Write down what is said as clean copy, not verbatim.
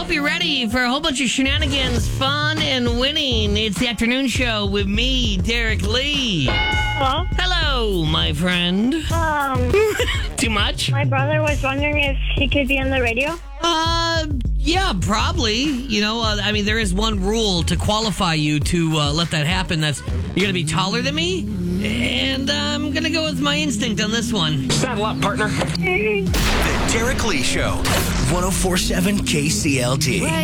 hope you're ready for a whole bunch of shenanigans, fun, and winning. It's the afternoon show with me, Derek Lee. Hello? Hello, my friend. Too much? My brother was wondering if he could be on the radio. Yeah, probably. You know, I mean, there is one rule to qualify you to let that happen. That's you're going to be taller than me, and I'm going to go with my instinct on this one. Saddle up, partner. The Derek Lee Show, 104.7 KCLD.